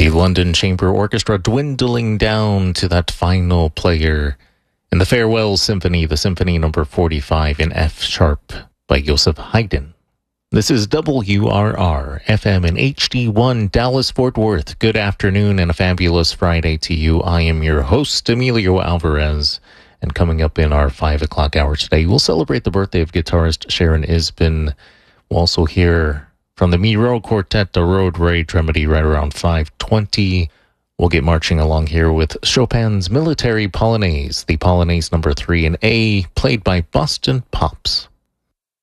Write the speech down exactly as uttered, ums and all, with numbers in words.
The London Chamber Orchestra dwindling down to that final player in the Farewell Symphony, the Symphony number forty-five in F sharp by Joseph Haydn. This is W R R F M in H D one Dallas Fort Worth. Good afternoon and a fabulous Friday to you. I am your host, Emilio Alvarez. And coming up in our five o'clock hour today, we'll celebrate the birthday of guitarist Sharon Isbin. We'll also hear from the Miro Quartet, the Road Rage Remedy, right around five twenty. We'll get marching along here with Chopin's Military Polonaise, the Polonaise number three in A, played by Boston Pops.